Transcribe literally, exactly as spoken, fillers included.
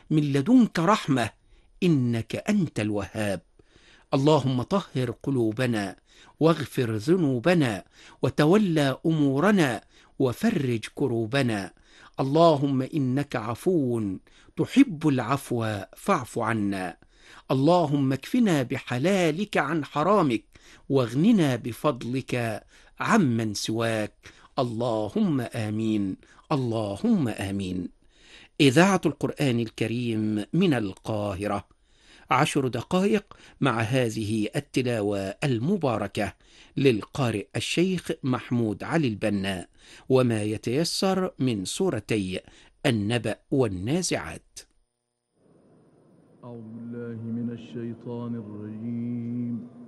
من لدنك رحمة إنك أنت الوهاب. اللهم طهر قلوبنا واغفر ذنوبنا وتولى أمورنا وفرج كروبنا. اللهم إنك عفو تحب العفو فاعف عنا. اللهم اكفنا بحلالك عن حرامك واغننا بفضلك عمن سواك. اللهم آمين. اللهم آمين. إذاعة القرآن الكريم من القاهرة، عشر دقائق مع هذه التلاوة المباركة للقارئ الشيخ محمود علي البنا، وما يتيسر من سورتي النبأ والنازعات. أعوذ بالله من الشيطان الرجيم.